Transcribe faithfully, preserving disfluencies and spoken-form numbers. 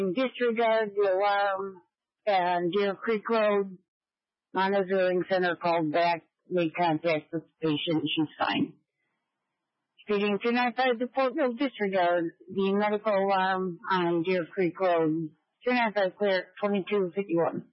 Disregard the alarm and Deer Creek Road. Monitoring center called back, made contact with the patient, she's fine. Speeding two ninety-five to Fort Mill, disregard the medical alarm on Deer Creek Road. two ninety-five clear, twenty-two fifty-one.